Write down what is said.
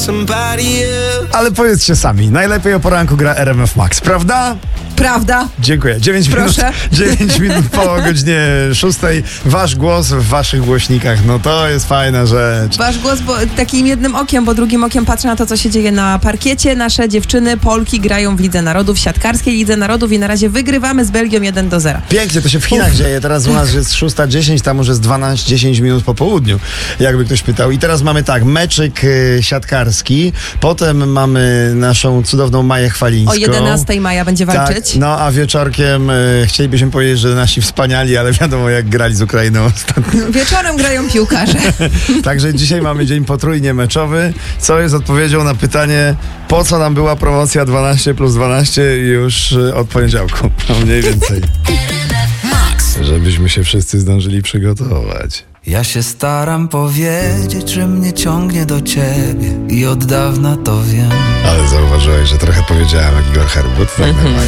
Ale powiedzcie sami, najlepiej o poranku gra RMF Max, prawda? Prawda? Dziękuję. 9 Proszę. minut, 9 minut po godzinie 6. Wasz głos w waszych głośnikach. No to jest fajna rzecz. Wasz głos takim jednym okiem, bo drugim okiem patrzę na to, co się dzieje na parkiecie. Nasze dziewczyny, Polki grają w Lidze Narodów, w siatkarskiej Lidze Narodów i na razie wygrywamy z Belgią 1-0. Pięknie, to się w Chinach dzieje. Teraz u nas jest 6:10, tam już jest 10 minut po południu, jakby ktoś pytał. I teraz mamy tak, meczyk siatkarski, potem mamy naszą cudowną Maję Chwalińską. O 11 maja będzie walczyć. Tak, no a wieczorkiem chcielibyśmy powiedzieć, że nasi wspaniali, ale wiadomo jak grali z Ukrainą ostatnio. Wieczorem grają piłkarze. Także dzisiaj mamy dzień potrójnie meczowy, co jest odpowiedzią na pytanie, po co nam była promocja 12+12 już od poniedziałku, no mniej więcej. Żebyśmy się wszyscy zdążyli przygotować. Ja się staram powiedzieć, że mnie ciągnie do ciebie i od dawna to wiem. Ale zauważyłeś, że trochę powiedziałem jak Igor Herbut, tak normalnie.